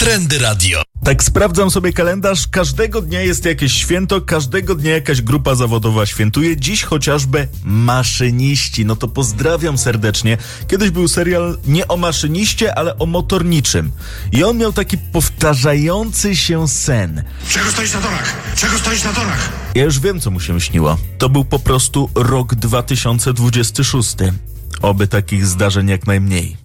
Trendy Radio. Tak sprawdzam sobie kalendarz, każdego dnia jest jakieś święto, każdego dnia jakaś grupa zawodowa świętuje. Dziś chociażby maszyniści, no to pozdrawiam serdecznie. Kiedyś był serial nie o maszyniście, ale o motorniczym. I on miał taki powtarzający się sen. Czego stoisz na torach? Czego stoisz na torach? Ja już wiem, co mu się śniło. To był po prostu rok 2026. Oby takich zdarzeń jak najmniej.